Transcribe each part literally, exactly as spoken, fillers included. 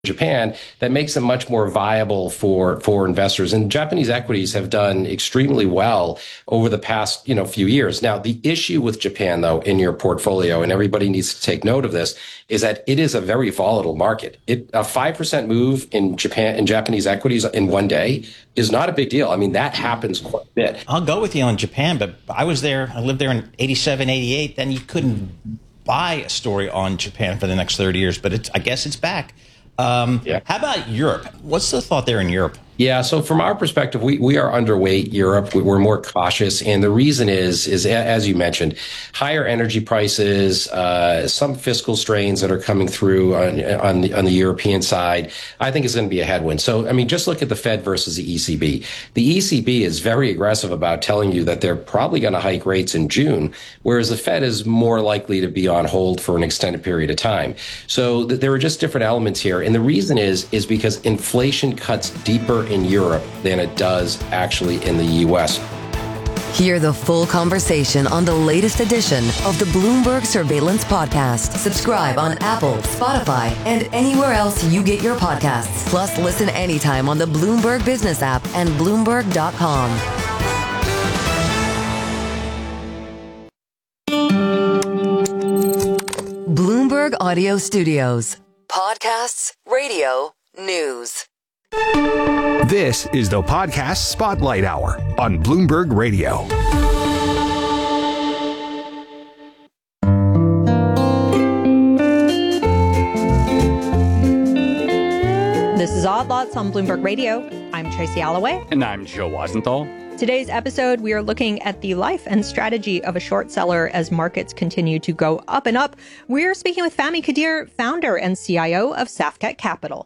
Japan that makes them much more viable for for investors. And Japanese equities have done extremely well over the past, you know, few years. Now, the issue with Japan, though, in your portfolio, and everybody needs to take note of this, is that it is a very volatile market. It, a five percent move in Japan in Japanese equities in one day is not a big deal. I mean, that happens quite a bit. I'll go with you on Japan, but I was there, I lived there in eighty-seven, eighty-eight, then you couldn't buy a story on Japan for the next thirty years, but it's, I guess it's back. Um, yeah. How about Europe? What's the thought there in Europe? Yeah, so from our perspective, we, we are underweight Europe. We're more cautious. And the reason is, is as you mentioned, higher energy prices, uh, some fiscal strains that are coming through on, on, the, on the European side, I think is going to be a headwind. So, I mean, just look at the Fed versus the E C B. The E C B is very aggressive about telling you that they're probably going to hike rates in June, whereas the Fed is more likely to be on hold for an extended period of time. So th- there are just different elements here. And the reason is, is because inflation cuts deeper in Europe than it does actually in the U S. Hear the full conversation on the latest edition of the Bloomberg Surveillance Podcast. Subscribe on Apple, Spotify, and anywhere else you get your podcasts. Plus, listen anytime on the Bloomberg Business app and Bloomberg dot com. Bloomberg Audio Studios. Podcasts, radio, news. This is the Podcast Spotlight Hour on Bloomberg Radio. This is Odd Lots on Bloomberg Radio. I'm Tracy Alloway. And I'm Joe Weisenthal. Today's episode, we are looking at the life and strategy of a short seller as markets continue to go up and up. We're speaking with Fahmi Kadir, founder and C I O of Safkhet Capital.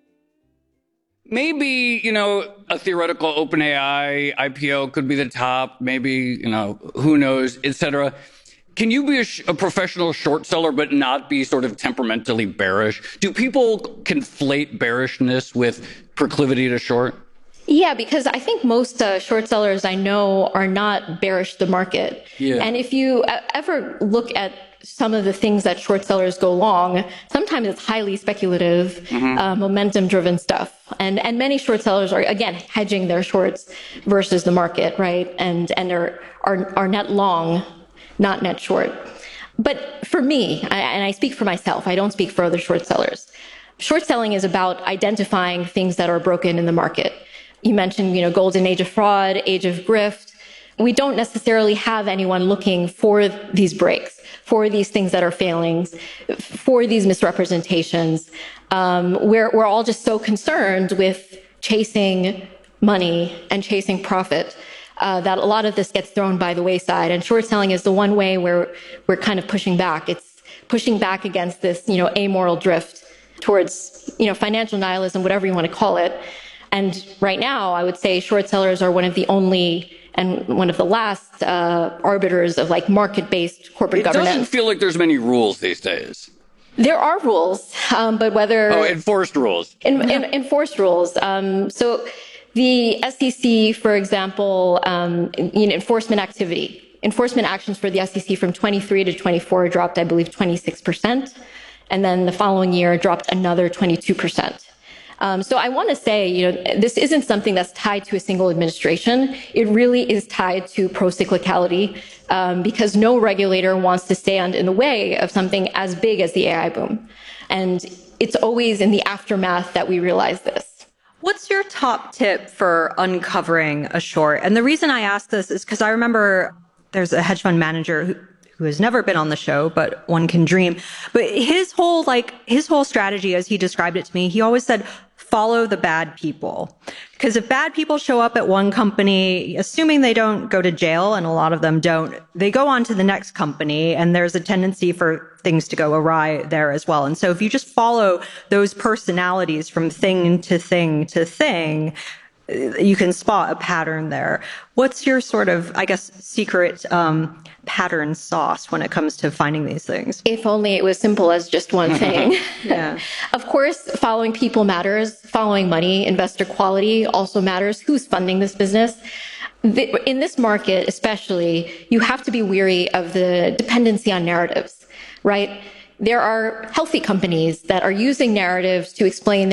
Maybe, you know, a theoretical OpenAI I P O could be the top. Maybe, you know, who knows, et cetera. Can you be a, sh- a professional short seller but not be sort of temperamentally bearish? Do people conflate bearishness with proclivity to short? Yeah, because I think most uh, short sellers I know are not bearish the market. Yeah. And if you uh, ever look at some of the things that short sellers go long, sometimes it's highly speculative, mm-hmm. uh, momentum-driven stuff. And and many short sellers are, again, hedging their shorts versus the market, right? And and are are, are net long, not net short. But for me, I, and I speak for myself, I don't speak for other short sellers. Short selling is about identifying things that are broken in the market. You mentioned, you know, golden age of fraud, age of grift. We don't necessarily have anyone looking for these breaks, for these things that are failings, for these misrepresentations. Um, we're, we're all just so concerned with chasing money and chasing profit uh, that a lot of this gets thrown by the wayside. And short selling is the one way where we're kind of pushing back. It's pushing back against this, you know, amoral drift towards, you know, financial nihilism, whatever you want to call it. And right now, I would say short sellers are one of the only and one of the last uh, arbiters of like market-based corporate it governance. It doesn't feel like there's many rules these days. There are rules, um, but whether... Oh, enforced rules. In, in, enforced rules. Um, so the S E C, for example, um, you know, enforcement activity, enforcement actions for the S E C from twenty-three to twenty-four dropped, I believe, twenty-six percent. And then the following year dropped another twenty-two percent. Um, so I want to say, you know, this isn't something that's tied to a single administration. It really is tied to pro-cyclicality, um, because no regulator wants to stand in the way of something as big as the A I boom. And it's always in the aftermath that we realize this. What's your top tip for uncovering a short? And the reason I ask this is because I remember there's a hedge fund manager who who has never been on the show, but one can dream. But his whole, like, his whole strategy, as he described it to me, he always said, follow the bad people. Because if bad people show up at one company, assuming they don't go to jail, and a lot of them don't, they go on to the next company, and there's a tendency for things to go awry there as well. And so if you just follow those personalities from thing to thing to thing, you can spot a pattern there. What's your sort of, I guess, secret um, pattern sauce when it comes to finding these things? If only it was simple as just one thing. Yeah. Of course, following people matters. Following money, investor quality also matters. Who's funding this business? In this market, especially, you have to be weary of the dependency on narratives, right? there are healthy companies that are using narratives to explain